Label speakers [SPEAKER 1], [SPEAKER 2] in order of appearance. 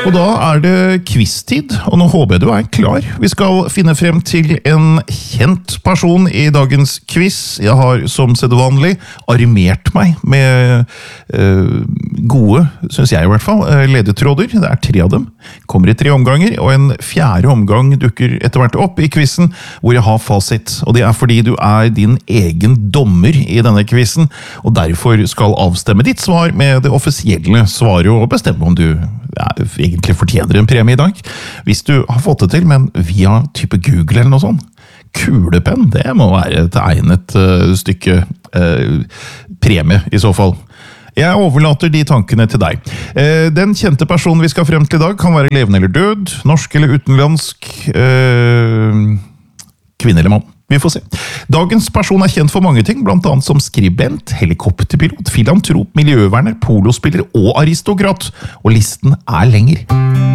[SPEAKER 1] Og da det quiz-tid, og nå håper jeg du klar. Vi skal finne frem til en kjent person i dagens quiz. Jeg har som sedvanlig armert meg med gode, synes jeg i hvert fall, ledetråder. Det 3 av dem. Kommer i 3 omganger, og en 4. omgang dukker etter hvert opp i quizen, hvor jeg har fasit. Og det fordi du din egen dommer i denne quizen, og derfor skal avstemme ditt svar med det offisielle svaret, og bestemme om du egentlig fortjener en premie i dag. Hvis du har fått det til, men via type Google eller noe sånt. Kulepenn, det må være et egnet stykke premie i så fall. Jeg overlater de tankene til deg. Den kjente personen vi skal frem til i dag kan være levende eller død, norsk eller utenlandsk, kvinne eller mann. Vi får se. Dagens person kjent for mange ting, blant annet som skribent, helikopterpilot, filantrop, miljøverner, polospiller og aristokrat. Og listen lenger.